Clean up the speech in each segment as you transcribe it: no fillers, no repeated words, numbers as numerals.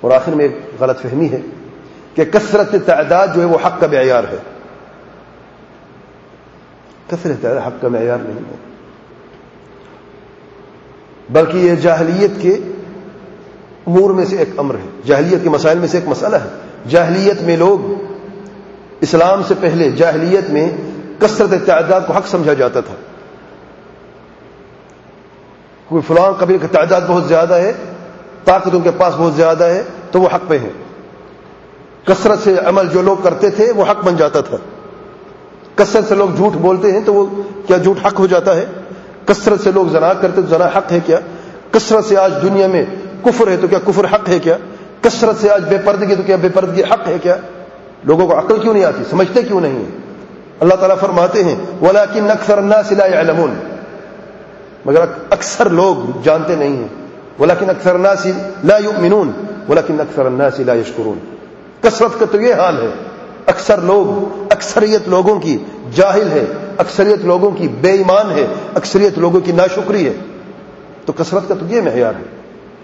اور آخر میں ایک غلط فہمی ہے کہ کثرت تعداد جو ہے وہ حق کا معیار ہے. کثرت تعداد حق کا معیار نہیں ہے، بلکہ یہ جاہلیت کے امور میں سے ایک امر ہے، جاہلیت کے مسائل میں سے ایک مسئلہ ہے. جاہلیت میں لوگ، اسلام سے پہلے جاہلیت میں کثرت تعداد کو حق سمجھا جاتا تھا. کوئی فلاں قبیلے کی تعداد بہت زیادہ ہے، طاقت ان کے پاس بہت زیادہ ہے، تو وہ حق پہ ہیں. کثرت سے عمل جو لوگ کرتے تھے وہ حق بن جاتا تھا. کثرت سے لوگ جھوٹ بولتے ہیں تو وہ کیا جھوٹ حق ہو جاتا ہے؟ کثرت سے لوگ زنا کرتے تو زنا حق ہے کیا؟ کثرت سے آج دنیا میں کفر ہے تو کیا کفر حق ہے کیا؟ کثرت سے آج بے پردگی تو کیا بے پردگی حق ہے کیا؟ لوگوں کو عقل کیوں نہیں آتی، سمجھتے کیوں نہیں ہیں؟ اللہ تعالیٰ فرماتے ہیں وَلَكِنَّ أَكْثَرَ النَّاسِ لَا يَعْلَمُونَ، مگر اکثر لوگ جانتے نہیں ہیں. وَلَكِنَّ أَكْثَرَ النَّاسِ لَا يُؤْمِنُونَ وَلَكِنَّ أَكْثَرَ النَّاسِ لَا يَشْكُرُونَ. کثرت کا تو یہ حال ہے، اکثر لوگ، اکثریت لوگوں کی جاہل ہے، اکثریت لوگوں کی بے ایمان ہے، اکثریت لوگوں کی ناشکری ہے. تو کثرت کا تو یہ معیار ہے.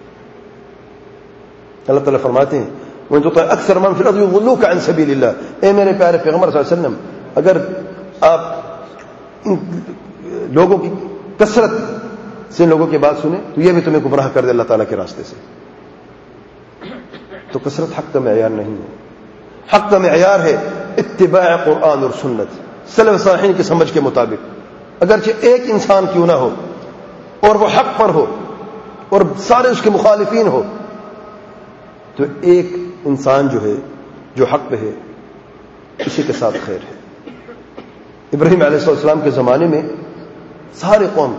اللہ تعالیٰ فرماتے ہیں وَإِن تُطِعْ أَكْثَرَ مَن فِي الْأَرْضِ يُضِلُّوكَ عَن سَبِيلِ اللَّهِ. اے میرے پیارے پیغمبر صلی اللہ علیہ وسلم، اگر آپ ان لوگوں کی کثرت سے لوگوں کی بات سنیں تو یہ بھی تمہیں گمراہ کر دے اللہ تعالیٰ کے راستے سے. تو کثرت حق کا معیار نہیں ہے. حق کا معیار ہے اتباع قرآن اور سنت، سلف صالحین کی سمجھ کے مطابق. اگرچہ ایک انسان کیوں نہ ہو اور وہ حق پر ہو اور سارے اس کے مخالفین ہو، تو ایک انسان جو ہے جو حق پہ ہے اسی کے ساتھ خیر ہے. ابراہیم علیہ السلام کے زمانے میں سارے قوم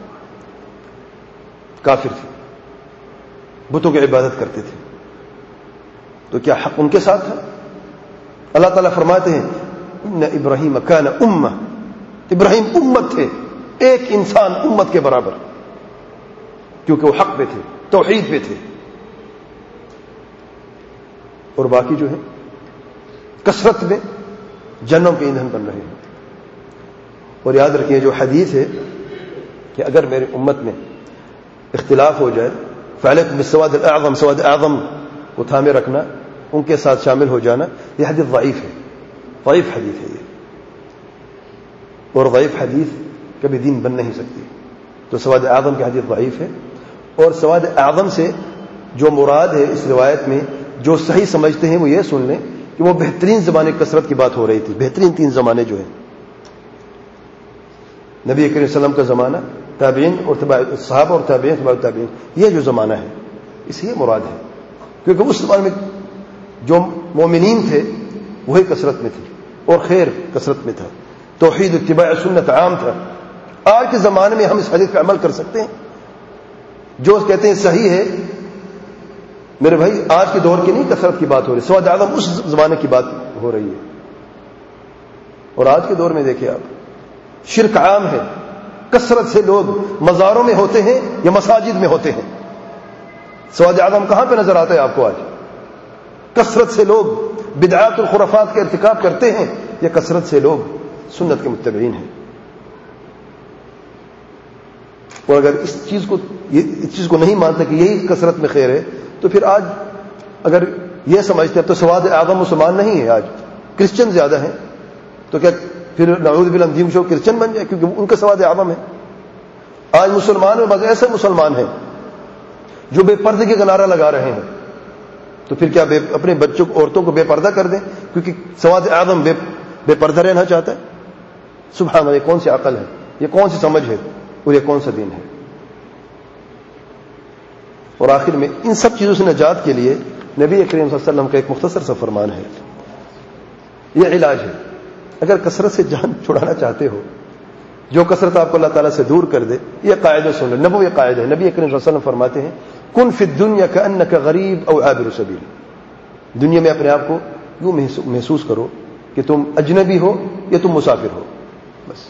کافر تھے، بتوں کی عبادت کرتے تھے، تو کیا حق ان کے ساتھ تھا؟ اللہ تعالیٰ فرماتے ہیں ان ابراہیم کان امہ، ابراہیم امت تھے، ایک انسان امت کے برابر، کیونکہ وہ حق پہ تھے، توحید پہ تھے. اور باقی جو ہے کثرت میں جہنم کے ایندھن بن رہے ہیں. اور یاد رکھیے جو حدیث ہے کہ اگر میری امت میں اختلاف ہو جائے فعلیکم بالسواد الاعظم، سواد اعظم کو تھامے رکھنا، ان کے ساتھ شامل ہو جانا. یہ حدیث ضعیف ہے، ضعیف حدیث ہے یہ، اور ضعیف حدیث کبھی دین بن نہیں سکتی. تو سواد اعظم کی حدیث ضعیف ہے. اور سواد اعظم سے جو مراد ہے اس روایت میں، جو صحیح سمجھتے ہیں وہ یہ سن لیں کہ وہ بہترین زمانے کثرت کی بات ہو رہی تھی. بہترین 3 زمانے جو ہیں، نبی کریم صلی اللہ علیہ وسلم کا زمانہ، تابعین اور صحابہ اور تابعین تبع تابعین، یہ جو زمانہ ہے اس یہ مراد ہے. کیونکہ اس زمانے میں جو مومنین تھے وہی کثرت میں تھے اور خیر کثرت میں تھا، توحید اتباع سنت عام تھا. آج کے زمانے میں ہم اس حدیث پہ عمل کر سکتے ہیں؟ جو کہتے ہیں صحیح ہے، میرے بھائی آج کے دور کی نہیں کثرت کی بات ہو رہی، سواد اعظم اس زمانے کی بات ہو رہی ہے. اور آج کے دور میں دیکھیں آپ، شرک عام ہے، کثرت سے لوگ مزاروں میں ہوتے ہیں یا مساجد میں ہوتے ہیں. سواد اعظم کہاں پہ نظر آتا ہے آپ کو آج؟ کثرت سے لوگ بدعات اور خرافات کا ارتکاب کرتے ہیں یا کثرت سے لوگ سنت کے متبعین ہیں. اور اگر اس چیز کو نہیں مانتا کہ یہی کثرت میں خیر ہے، تو پھر آج اگر یہ سمجھتے ہیں تو سواد اعظم مسلمان نہیں ہے، آج کرسچن زیادہ ہیں، تو کیا پھر نعوذ باللہ دین شو کرسچن بن جائے کیونکہ ان کا سواد اعظم ہے؟ آج مسلمان میں بعض ایسے مسلمان ہیں جو بے پردگی کا نعرہ لگا رہے ہیں، تو پھر کیا اپنے بچوں عورتوں کو بے پردہ کر دیں کیونکہ سواد اعظم بے پردہ رہنا چاہتا ہے؟ سبحان اللہ، یہ کون سی عقل ہے، یہ کون سی سمجھ ہے، اور یہ کون سا دین ہے؟ اور آخر میں ان سب چیزوں سے نجات کے لیے نبی کریم صلی اللہ علیہ وسلم کا ایک مختصر سا فرمان ہے، یہ علاج ہے. اگر کثرت سے جان چھڑانا چاہتے ہو، جو کثرت آپ کو اللہ تعالیٰ سے دور کر دے، یہ قاعدہ سن لو، نبوی قاعدہ ہے. نبی کریم صلی اللہ علیہ وسلم فرماتے ہیں کن فی الدنیا کأنک غریب او عابر سبیل. دنیا میں اپنے آپ کو یوں محسوس کرو کہ تم اجنبی ہو یا تم مسافر ہو. بس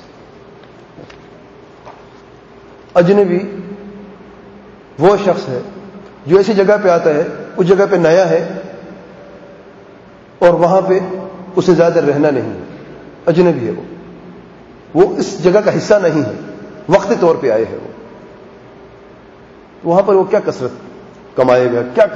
اجنبی وہ شخص ہے جو ایسی جگہ پہ آتا ہے، اس جگہ پہ نیا ہے اور وہاں پہ اسے زیادہ رہنا نہیں ہے، اجنبی ہے وہ اس جگہ کا حصہ نہیں ہے، وقتی طور پہ آئے ہیں وہ. وہاں پر وہ کیا کثرت کمائے گا، کیا